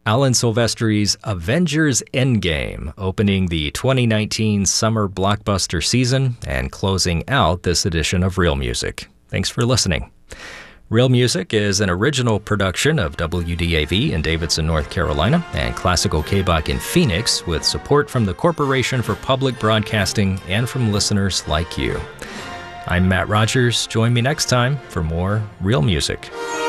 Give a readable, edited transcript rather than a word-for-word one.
Alan Silvestri's Avengers Endgame, opening the 2019 summer blockbuster season and closing out this edition of Real Music. Thanks for listening. Real Music is an original production of WDAV in Davidson, North Carolina, and Classical KBOC in Phoenix, with support from the Corporation for Public Broadcasting and from listeners like you. I'm Matt Rogers. Join me next time for more Real Music.